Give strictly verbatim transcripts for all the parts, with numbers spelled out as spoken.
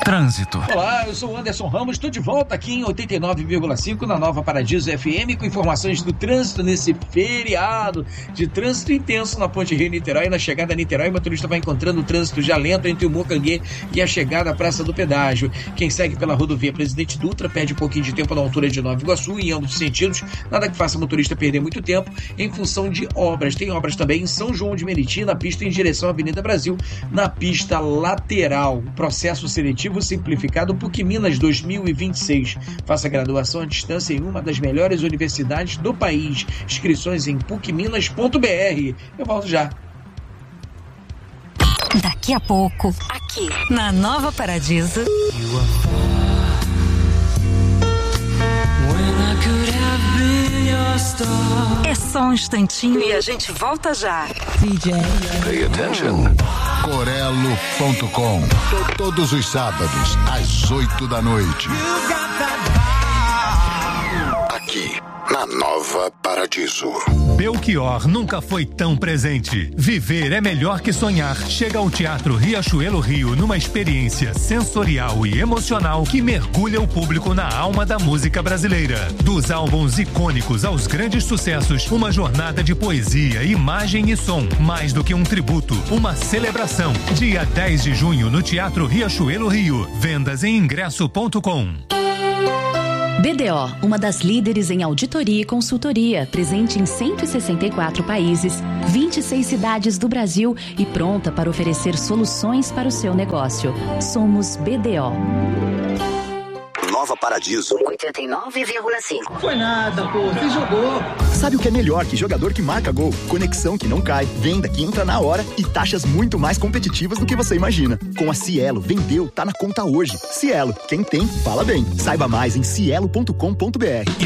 Trânsito. Olá, eu sou o Anderson Ramos, estou de volta aqui em oitenta e nove vírgula cinco na Nova Paradiso F M com informações do trânsito nesse feriado de trânsito intenso na Ponte Rio-Niterói. Na chegada a Niterói, o motorista vai encontrando o trânsito já lento entre o Mocanguê e a chegada à Praça do Pedágio. Quem segue pela rodovia Presidente Dutra perde um pouquinho de tempo na altura de Nova Iguaçu em ambos os sentidos, nada que faça o motorista perder muito tempo em função de obras. Tem obras também em São João de Meriti, na pista em direção à Avenida Brasil, na pista lateral. Processo seletivo simplificado P U C Minas dois mil e vinte e seis. Faça graduação à distância em uma das melhores universidades do país. Inscrições em puc minas ponto b r. Eu volto já. Daqui a pouco, aqui na Nova Paradiso. É só um instantinho e a gente volta já. D J Pay attention. Corelo ponto com. Todos os sábados, às oito da noite. Aqui, na Nova Paradiso. Belchior nunca foi tão presente. Viver é melhor que sonhar. Chega ao Teatro Riachuelo Rio numa experiência sensorial e emocional que mergulha o público na alma da música brasileira. Dos álbuns icônicos aos grandes sucessos, uma jornada de poesia, imagem e som. Mais do que um tributo, uma celebração. Dia dez de junho no Teatro Riachuelo Rio. Vendas em ingresso ponto com. B D O, uma das líderes em auditoria e consultoria, presente em cento e sessenta e quatro países, vinte e seis cidades do Brasil e pronta para oferecer soluções para o seu negócio. Somos B D O. Nova Paradiso oitenta e nove vírgula cinco. Foi nada, pô, você jogou. Sabe o que é melhor que jogador que marca gol? Conexão que não cai, venda que entra na hora e taxas muito mais competitivas do que você imagina. Com a Cielo, vendeu, tá na conta hoje. Cielo, quem tem, fala bem. Saiba mais em cielo ponto com ponto b r.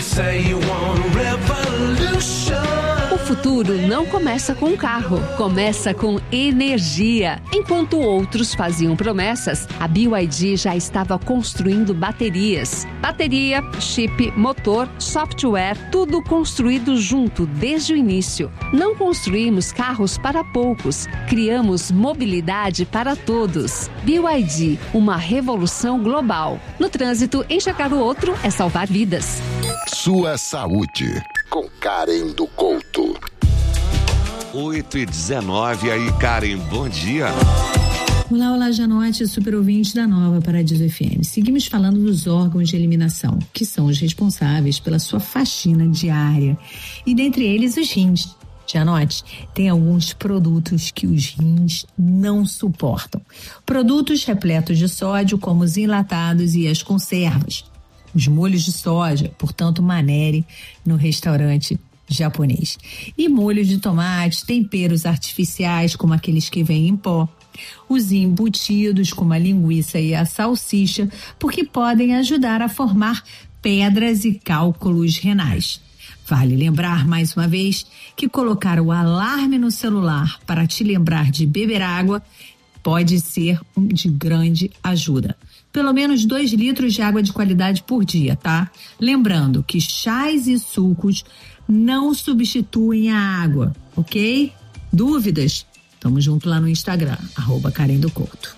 O futuro não começa com carro, começa com energia. Enquanto outros faziam promessas, a B Y D já estava construindo baterias. Bateria, chip, motor, software, tudo construído junto desde o início. Não construímos carros para poucos, criamos mobilidade para todos. B Y D, uma revolução global. No trânsito, enxergar o outro é salvar vidas. Sua saúde, com Karen do Couto. oito e dezenove, aí Karen, bom dia. Olá, olá, Janote, super ouvinte da Nova Paradiso F M. Seguimos falando dos órgãos de eliminação, que são os responsáveis pela sua faxina diária. E dentre eles, os rins. Janote, tem alguns produtos que os rins não suportam. Produtos repletos de sódio, como os enlatados e as conservas. Os molhos de soja, portanto, manere no restaurante japonês. E molhos de tomate, temperos artificiais, como aqueles que vêm em pó. Os embutidos, como a linguiça e a salsicha, porque podem ajudar a formar pedras e cálculos renais. Vale lembrar, mais uma vez, que colocar o alarme no celular para te lembrar de beber água pode ser de grande ajuda. Pelo menos dois litros de água de qualidade por dia, tá? Lembrando que chás e sucos não substituem a água, ok? Dúvidas? Tamo junto lá no Instagram, arroba Karen do Couto.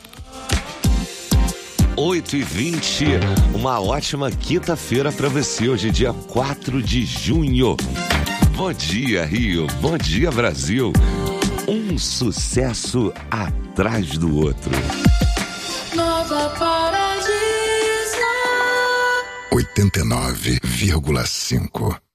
oito e vinte, uma ótima quinta-feira para você, hoje dia quatro de junho. Bom dia, Rio, bom dia, Brasil. Um sucesso atrás do outro. Nova Paradiso oitenta e nove vírgula cinco.